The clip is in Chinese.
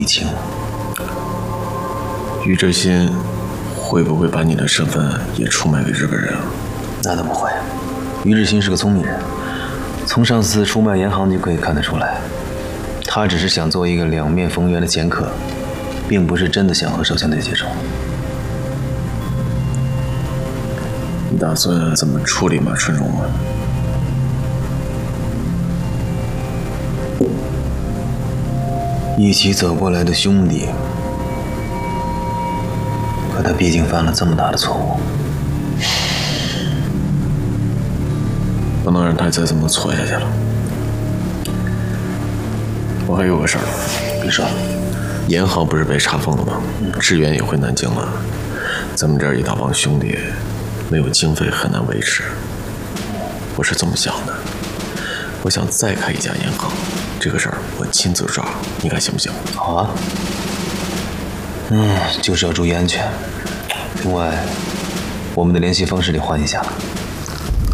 情。 于志新会不会把你的身份也出卖给日本人啊？ 那怎么会？于志新是个聪明人，从上次出卖严航就可以看得出来，他只是想做一个两面逢源的掮客，并不是真的想和手枪队结仇。 你打算怎么处理马春荣啊？ 一起走过来的兄弟，可他毕竟犯了这么大的错误， 不能让他再这么错下去了。我还有个事儿， 你说， 严航不是被查封了吗？志远也回南京了，咱们这儿一大帮兄弟，没有经费很难维持。我是这么想的，我想再开一家银行，这个事儿我亲自抓，你看行不行？ 好啊。就是要注意安全。另外，我们的联系方式得换一下了。